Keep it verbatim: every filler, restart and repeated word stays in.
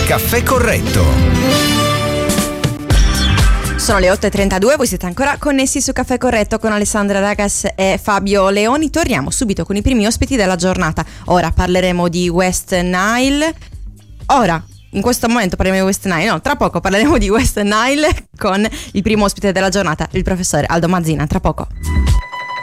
Caffè Corretto. Sono le otto e trentadue, voi siete ancora connessi su Caffè Corretto con Alessandra Ragas e Fabio Leoni. Torniamo subito con i primi ospiti della giornata. Ora parleremo di West Nile. Ora, in questo momento parliamo di West Nile, no, tra poco parleremo di West Nile con il primo ospite della giornata, il professore Aldo Mazzina, tra poco.